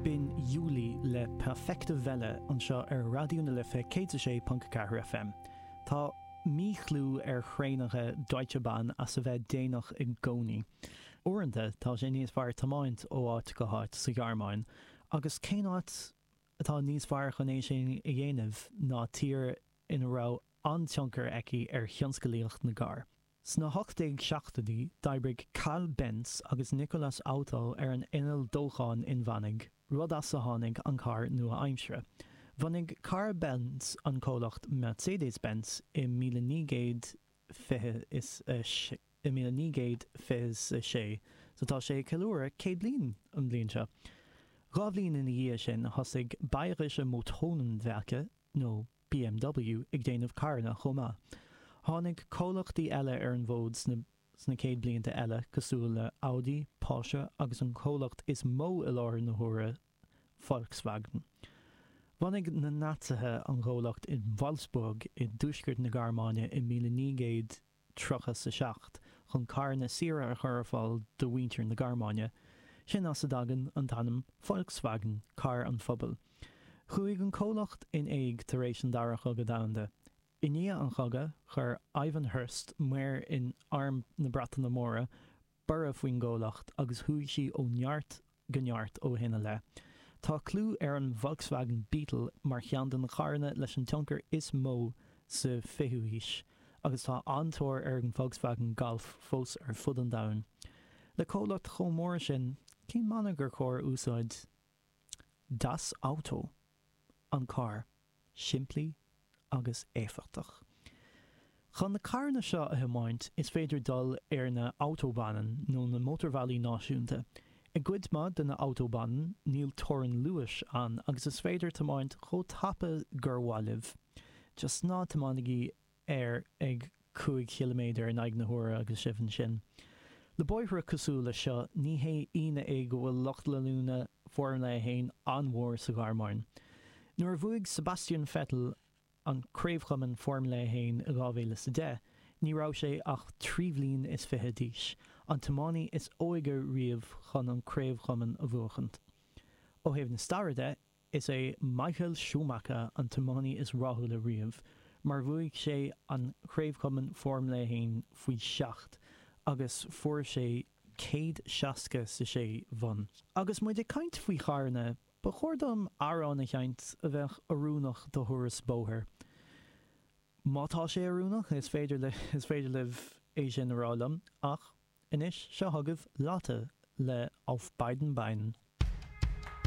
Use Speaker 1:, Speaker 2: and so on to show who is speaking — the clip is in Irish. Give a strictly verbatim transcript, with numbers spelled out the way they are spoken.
Speaker 1: Bin Júlí le perfecte Welle anseo ar radio na lifa cé sé punt ceathair F M. Tá míchlú ar chréanacha Deutsche Bahn as sa bheith déanach i gcónaí. Uaireanta tá sé níos fearr tamáint ó áit go háit sa ghearmáin, agus cén áit atá níos fearr chun é sin i dhéanamh ná tír ina rá an-tionchar eici ar thionscalaíocht na gcár. Sna hochtaigh seachtaí d'oibrigh Carl Benz agus Nicolas Auto ar an inal dócháin in Bhanig, rud as sa tháinig an car nua aimsire. Bhanig Carl Benz an cólacht Mercedes-Benz i míle ní gcéad fiche is i míle ní gcéad fiche sé, so tá sé ceiliúra céad bliain an bliain. Dhá bliain ina dhiaidh sin thosaigh Bayerische Motorenwerke nó B M W ag déanamh carna chomá. Tháinig cólachtaí eile ar an bhód sna, sna céad blianta eile cosúil le Audi, Porsche agus an cólacht is mó i lár na huaire Volkswagen. Bhanig na natathe an cólacht in Wolfsburg i dúsgurt na Garmáine i míle ní gcéad trocha sa seacht chun carna sira a chur fáil do winter na Garmáine, sin as sa dagan an tanam Volkswagen car an phobal. Chuaigh an cólacht in éig tar éis an dara chugad damhanda. I ní an chugad chur Ivan Hurst muir in arm na brata na móra burra faoin ggólacht agus thuaigh si ó neart go neart ó hinne le. Tá clú ar an Volkswagen Beetle mar cheann na charna leis an tionchar is mó sa fichiúis, agus tá antóir ar an Volkswagen Golf fós ar fud an domhan. Le cólacht chomór sin, cén manna gur chóir úsáid Das Auto, an car, siimplí agus éfachtach. Chun na carna seo a thumáint is féidir dul ar na autobahnen nó na motorvalley náisiúnta. I gcuid má de na autobahnen níl toran luas an agus is féidir tamáint chó tapa gurháilibh. Just ná tamánigí ar ag cúig kilométer in aig na huaire agus sibhann sin. Le bóithre cosúla seo ní hé ine ag go bhfuil locht le lúna Formula hain anmhór sa Garmáin. Nuair bhuaigh Sebastian Vettel an craobhchumann Formula hain a gábhéile sa de, ní rá sé ach trí bhliain is fiche díos. An tamánaí is óige riamh chun an craobhchumann a bhuachant. Ó thaobh na staride is é Michael Schumacher an tamánaí is ráthúil a riamh, mar bhuaigh sé an craobhchumann Formula hain faoi seacht, agus fuair sé céad seasca sa sé bhun. Agus muid é caint faoi charna, ba chuirdom árán a cheint a bheith arúnach do thuras bóthir. Mátá sé arúnach is féidir le is féidir libh é sin arálam, ach inis se thugah láta le Auf beiden Beinen.